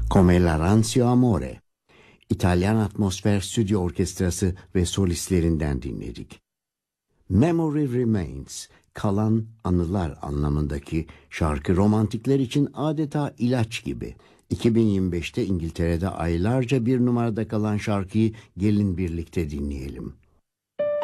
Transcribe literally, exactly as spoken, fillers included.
Come l'Arancio Amore, İtalyan Atmosfer Stüdyo Orkestrası ve solistlerinden dinledik. Memory Remains, kalan anılar anlamındaki şarkı romantikler için adeta ilaç gibi. iki bin yirmi beşte İngiltere'de aylarca bir numarada kalan şarkıyı gelin birlikte dinleyelim.